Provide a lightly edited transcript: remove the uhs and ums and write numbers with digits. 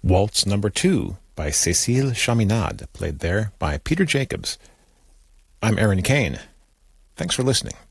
Waltz Number 2 by Cécile Chaminade, played there by Peter Jacobs. I'm Aaron Kane. Thanks for listening.